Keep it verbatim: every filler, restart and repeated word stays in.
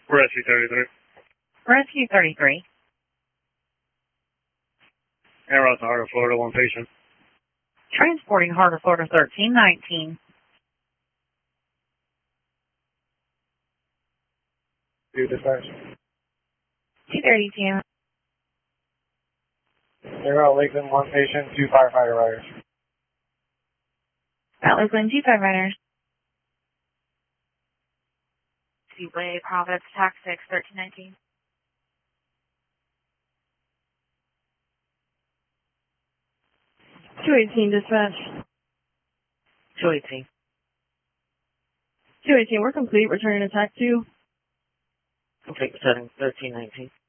Rescue thirty-three. Rescue thirty-three. En route to Heart of Florida, one patient. Transporting Heart of Florida thirteen nineteen. Two dispatch. two thirty p.m. En route Lakeland, one patient, two firefighter riders. At Lakeland, two firefighters. Seaway, Providence, Tax six, thirteen nineteen. two eighteen dispatch. two eighteen. two eighteen, we're complete. Returning to tax two. Complete setting thirteen nineteen.